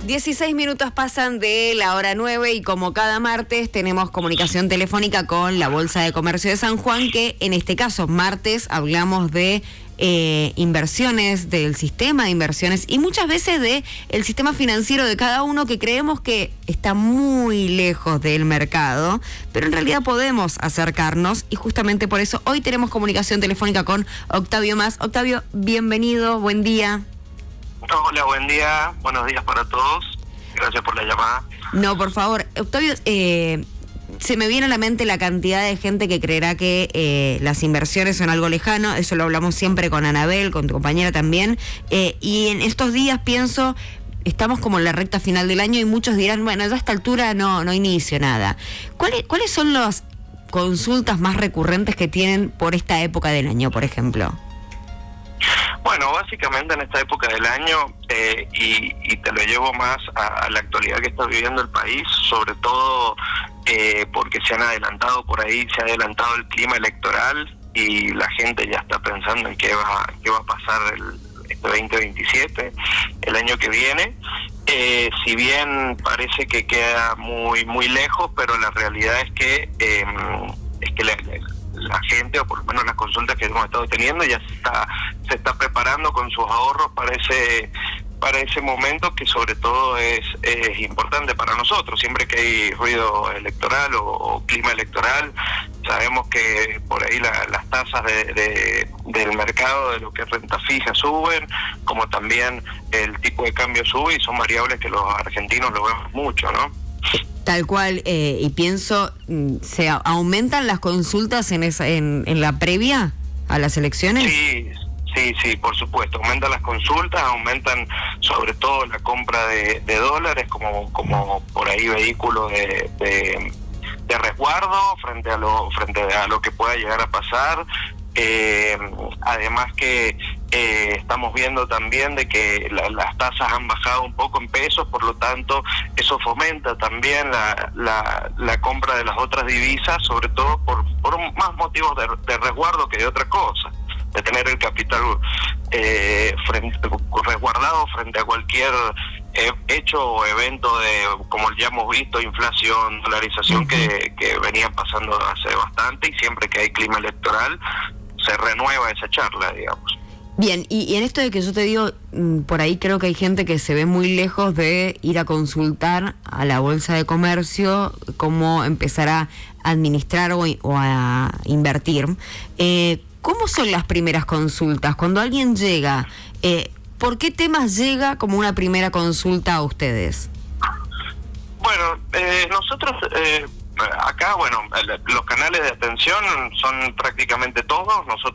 16 minutos pasan de la hora 9 y como cada martes tenemos comunicación telefónica con la Bolsa de Comercio de San Juan, que en este caso, martes, hablamos de inversiones, del sistema de inversiones y muchas veces de el sistema financiero de cada uno, que creemos que está muy lejos del mercado, pero en realidad podemos acercarnos y justamente por eso hoy tenemos comunicación telefónica con Octavio Mas. Octavio, bienvenido, buen día. Hola, buen día, buenos días para todos, gracias por la llamada. No, por favor, Octavio, se me viene a la mente la cantidad de gente que creerá que las inversiones son algo lejano. Eso lo hablamos siempre con Anabel, con tu compañera también, y en estos días pienso, estamos como en la recta final del año y muchos dirán, bueno, ya a esta altura no inicio nada. ¿Cuáles son las consultas más recurrentes que tienen por esta época del año, por ejemplo? Bueno, básicamente en esta época del año, y te lo llevo más a la actualidad que está viviendo el país, sobre todo porque se ha adelantado el clima electoral y la gente ya está pensando en qué va a pasar este 2027, el año que viene. Si bien parece que queda muy lejos, pero la realidad es que la gente, o por lo menos las consultas que hemos estado teniendo, ya se está preparando con sus ahorros para ese momento, que sobre todo es importante para nosotros. Siempre que hay ruido electoral o clima electoral, sabemos que por ahí las tasas del mercado de lo que es renta fija suben, como también el tipo de cambio sube, y son variables que los argentinos lo vemos mucho, ¿no? Tal cual, y pienso, ¿se aumentan las consultas en la previa a las elecciones? Sí, por supuesto, aumentan las consultas, aumentan sobre todo la compra de dólares como por ahí vehículo de resguardo frente a lo que pueda llegar a pasar. Además que estamos viendo también de que las tasas han bajado un poco en pesos, por lo tanto eso fomenta también la compra de las otras divisas, sobre todo por más motivos de resguardo que de otra cosa, de tener el capital resguardado frente a cualquier hecho o evento como ya hemos visto, inflación, dolarización, que venían pasando hace bastante, y siempre que hay clima electoral se renueva esa charla, digamos. Bien, y en esto de que yo te digo, por ahí creo que hay gente que se ve muy lejos de ir a consultar a la Bolsa de Comercio cómo empezar a administrar o a invertir. ¿Cómo son las primeras consultas? Cuando alguien llega, ¿por qué temas llega como una primera consulta a ustedes? Bueno, nosotros acá, los canales de atención son prácticamente todos. Nosotros